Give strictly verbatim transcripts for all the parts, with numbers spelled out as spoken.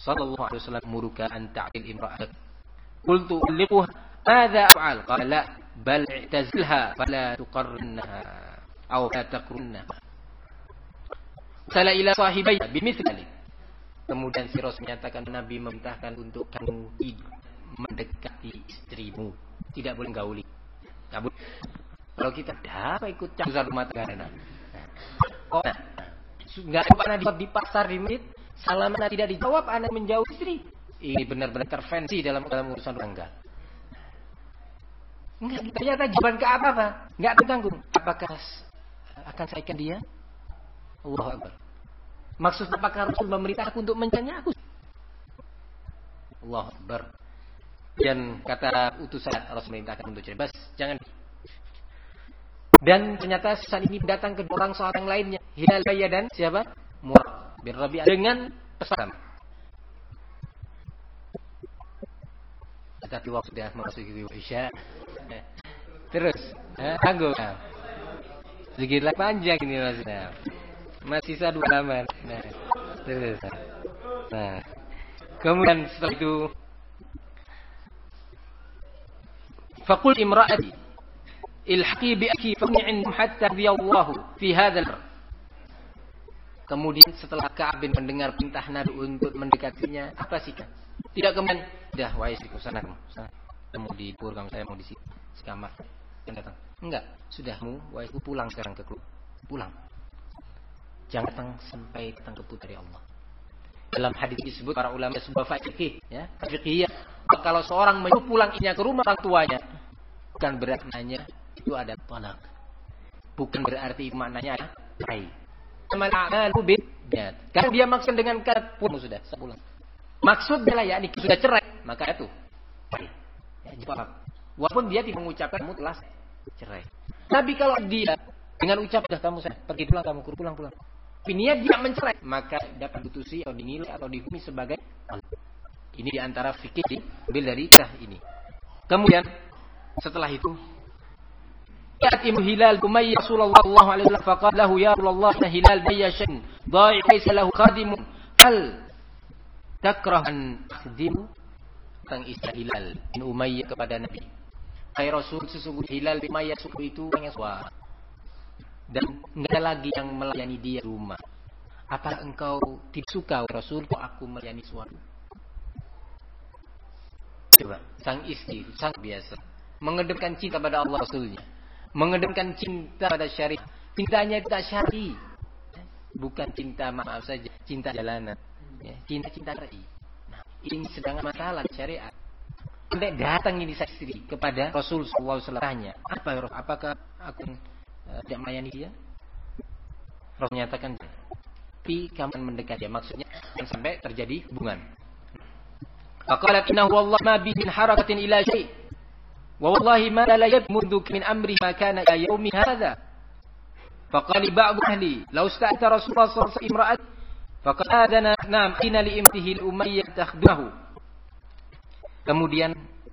sallallahu alaihi wasallam muruka an ta'til imra'atak. Qultu liquha madza af'al? Qala la bal i'tazilha fala tuqarrinha aw la taqrunha. Sala ila sahibayya bimithli. Kemudian si Rasul menyatakan Nabi memerintahkan untuk kamu tidak mendekati istrimu, tidak boleh gauli. Kabut. Kalau kita dapat ikut campur rumah tangga, oh, nah, nggak pernah dijawab di pasar di masjid, salam anak tidak dijawab, anak menjauh istri. Ini benar-benar intervensi dalam dalam urusan tangga. Enggak, ternyata jawaban ke apa apa, nggak terganggu. Apakah akan saya ikan dia? Allahu Akbar. Maksud apakah Rasul memerintah aku untuk mencanya aku? Allahu Akbar. Dan kata utusan Rasul memerintahkan untuk bebas, jangan. Dan ternyata saat ini datang ke orang seorang lainnya, Hilal Bayya dan siapa? Murrah bin Rabi'ah dengan pesan. Tapi waktu sudah memasuki Isya, terus, eh, tangguh. Nah, sedikit panjang ini maksudnya. Masih satu halaman. Nah, terus. Nah, kemudian setelah itu, faqul imra'ati ilhaqi bi aki fami'in hatta biyallahu fi hadzal. Kemudian setelah Ka'ab bin mendengar perintah Nabi untuk mendekatinya, apa sih kan? Tidak kemudian, dah wahai istriku sana kamu, sana. Kamu di dapur, kamu saya mau di sini, di kamar. Dan datang. Enggak, sudahmu wahai istriku pulang sekarang ke keluarga. Pulang. Jangan datang sampai datang kebut dari Allah. Dalam hadis disebut para ulama sebuah fikih, ya, fikih. Kalau seorang menyuruh pulang istrinya ke rumah orang tuanya, bukan berarti maknanya itu ada talak. Bukan berarti maknanya cerai. Kalau dia maksud dengan kata pun sudah sebulan. Maksudnya lah ya, ini sudah cerai, maka itu cerai. Ya, jawab. Walaupun dia tidak mengucapkan kamu telah cerai. Tapi kalau dia dengan ucap sudah kamu saya pergi pulang, kamu pulang pulang. Tapi niat dia mencerai, maka dapat diputusi atau dinilai atau dihukumi sebagai talak. Ini diantara fikih diambil dari kisah ini. Kemudian setelah itu, Ya'timu Hilal Umayyah sallallahu alaihi wasallam faqala lahu ya Rasulullah Hilal bayya syai'un dha'i laysa lahu khadimun hal takrah an akhdimu. Tentang istilah Hilal bin Umayyah kepada Nabi. Hai Rasul, sesungguhnya Hilal bin Umayyah itu orang yang suara dan enggak ada lagi yang melayani dia di rumah. Apakah engkau tidak suka Rasul kok aku melayani suatu? Coba, sang istri, sang biasa mengedepankan cinta pada Allah Rasulnya, mengedepankan cinta pada syariat. Cintanya tidak syar'i, bukan cinta maaf saja, cinta jalanan, ya, cinta-cinta syar'i. Nah, ini sedang masalah syariat. Sampai datang ini sang istri kepada Rasul sallallahu alaihi wasallam tanya, apa ya Rasul, apakah aku uh, tidak melayani dia? Rasul menyatakan, tapi kamu mendekat dia, maksudnya sampai terjadi hubungan. Faqalat innahu wallahi ma bi min harakatin ila syai' wa wallahi ma la yabmuduk min amri ma kana ila yaumi hadha. Faqali ba'd ahli law sta'ta Rasulullah sallallahu alaihi wasallam imra'at faqad adana nam ina li imtihi al-umayyah takhduhu. Kemudian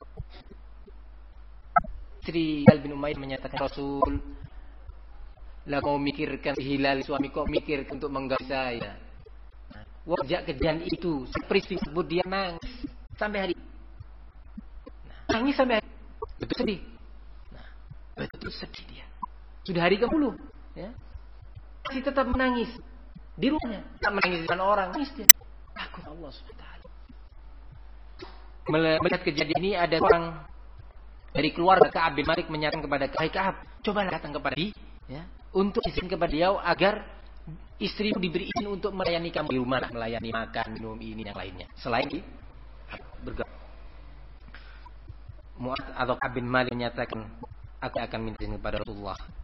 istri Hilal bin Umayyah menyatakan, Rasul, lah kau mikirkan Hilal suami kau mikir untuk menggauli saya. Wajah kejadian itu, peristiwa tersebut dia nangis sampai hari. Nah, nangis sampai hari. Betul sedih. Nah, betul sedih dia. Sudah hari ke-sepuluh, ya. Masih tetap menangis di rumahnya. Tak menangis dengan orang, nangis dia. Takut Allah subhanahu wa taala. Melihat kejadian ini, ada orang dari keluarga Ka'ab bin Malik menyatakan kepada Ka'ab, coba datang kepada dia, ya, untuk izin kepada dia agar istrimu diberi izin untuk melayani kamu di rumah, melayani makan, minum, ini yang lainnya. Selain itu, bergerak. Mu'adz atau Ka'ab bin Malik menyatakan, aku akan minta izin kepada Rasulullah.